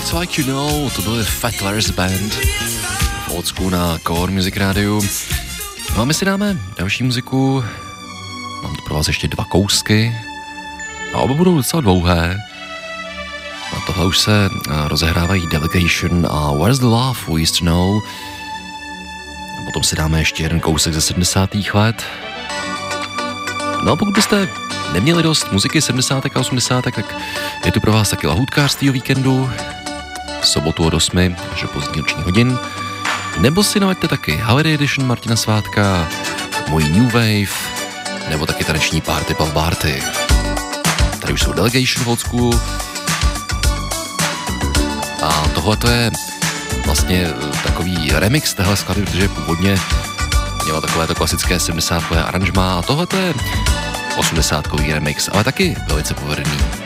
It's Like You Know, to byly Fat Larry's Band v Oldschool na Core Music Rádiu. No a my si dáme další muziku, mám tu pro vás ještě 2 kousky a oba budou docela dlouhé. A tohle už se rozehrávají Delegation a Where's the Love We Used to Know. A potom si dáme ještě jeden kousek ze 70. let. No a pokud byste neměli dost muziky 70. a 80., tak je tu pro vás taky lahůdkářství o víkendu, v sobotu od 8 až do pozdní noční hodin. Nebo si navaďte taky Holiday Edition Martina Svátka, můj New Wave, nebo taky taneční Party Pub Barty. Tady už jsou Delegation Old School. A tohle to je vlastně takový remix téhle skladby, protože původně měla takovéto klasické 70kové aranžmá a tohle to je 80kový remix, ale taky velice povedený.